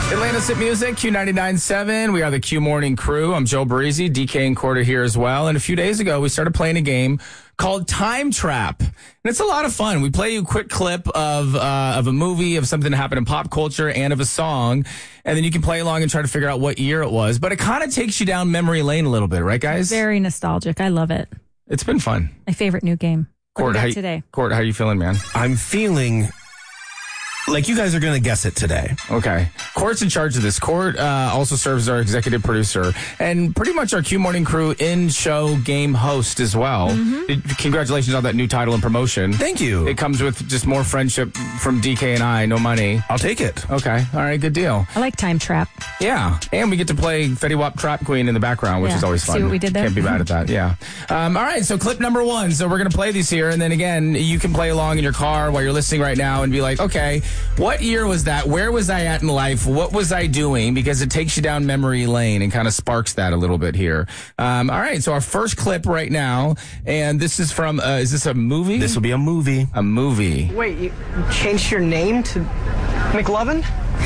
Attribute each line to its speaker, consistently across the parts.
Speaker 1: Atlanta's Hit Music, Q99.7. We are the Q Morning Crew. I'm Joe Breezy, DK and Quarter here as well. And a few days ago, we started playing a game called Time Trap. And it's a lot of fun. We play you a quick clip of a movie, of something that happened in pop culture, and of a song. And then you can play along and try to figure out what year it was. But it kind of takes you down memory lane a little bit, right, guys?
Speaker 2: Very nostalgic. I love it.
Speaker 1: It's been fun.
Speaker 2: My favorite new game.
Speaker 1: Court, how you feeling, man?
Speaker 3: I'm feeling like you guys are going to guess it today.
Speaker 1: Okay. Court's in charge of this. Court also serves as our executive producer and pretty much our Q Morning Crew in-show game host as well. Mm-hmm. Congratulations on that new title and promotion.
Speaker 3: Thank you.
Speaker 1: It comes with just more friendship from DK and I, no money.
Speaker 3: I'll take it.
Speaker 1: Okay. All right. Good deal.
Speaker 2: I like Time Trap.
Speaker 1: Yeah. And we get to play Fetty Wap Trap Queen in the background, which is always fun.
Speaker 2: See what we did there?
Speaker 1: Can't be bad at that. Yeah. All right. So clip number 1. So we're going to play these here. And then again, you can play along in your car while you're listening right now and be like, okay, what year was that? Where was I at in life? What was I doing? Because it takes you down memory lane and kind of sparks that a little bit here. All right. So our first clip right now, and this is from, is this a movie?
Speaker 3: This will be a movie.
Speaker 1: A movie.
Speaker 4: Wait, you changed your name to McLovin?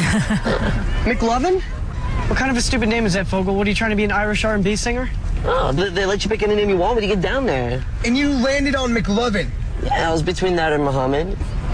Speaker 4: McLovin? What kind of a stupid name is that, Fogel? What, are you trying to be an Irish R&B singer?
Speaker 5: Oh, they let you pick any name you want when you get down there.
Speaker 4: And you landed on McLovin.
Speaker 5: Yeah, I was between that and Muhammad.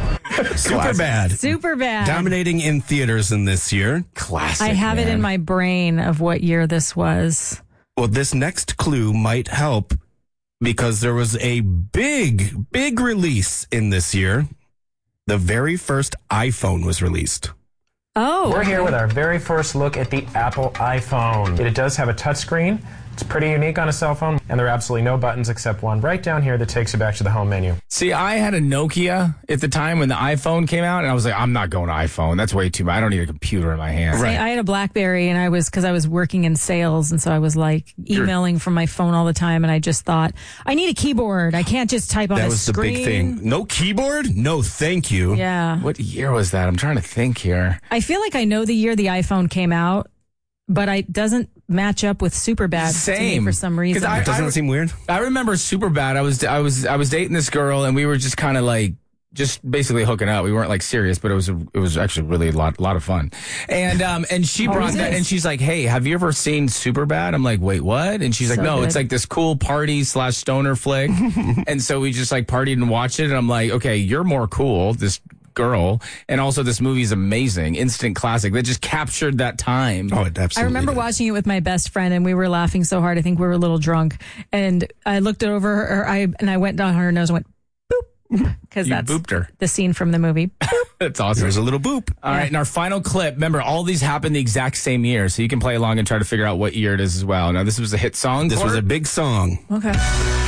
Speaker 2: Superbad.
Speaker 3: Dominating in theaters in this year.
Speaker 1: Classic.
Speaker 2: I have it in my brain of what year this was.
Speaker 3: Well, this next clue might help because there was a big release in this year. The very first iPhone was released.
Speaker 2: Oh.
Speaker 6: We're here with our very first look at the Apple iPhone. It does have a touchscreen. It's pretty unique on a cell phone, and there are absolutely no buttons except one right down here that takes you back to the home menu.
Speaker 1: See, I had a Nokia at the time when the iPhone came out, and I was like, I'm not going to iPhone. That's way too much. I don't need a computer in my hand.
Speaker 2: Right. I had a BlackBerry, and because I was working in sales, and so I was like emailing from my phone all the time, and I just thought, I need a keyboard. I can't just type on a screen.
Speaker 3: That was the big thing. No keyboard? No, thank you.
Speaker 2: Yeah.
Speaker 1: What year was that? I'm trying to think here.
Speaker 2: I feel like I know the year the iPhone came out, but it doesn't match up with Superbad to me for some reason.
Speaker 3: Doesn't it seem weird?
Speaker 1: I remember Superbad. I was dating this girl, and we were just kind of like just basically hooking up. We weren't like serious, but it was actually really a lot of fun. And she brought that, and she's like, "Hey, have you ever seen Superbad?" I'm like, "Wait, what?" And she's like, "No, it's like this cool party / stoner flick." And so we just like partied and watched it, and I'm like, "Okay, you're more cool." This girl, and also this movie is amazing, instant classic that just captured that time.
Speaker 3: Oh, it absolutely
Speaker 2: I remember watching it with my best friend, and we wwere laughing so hard I think we were a little drunk, and I looked over her, and I went down her nose and went boop, because that's
Speaker 1: booped her.
Speaker 2: The scene from the movie.
Speaker 1: That's awesome.
Speaker 3: There's a little boop.
Speaker 1: All right, and our final clip, remember, all these happened the exact same year, so you can play along and try to figure out what year it is as well. Now, this was a hit song.
Speaker 3: This was a big song.
Speaker 2: Okay.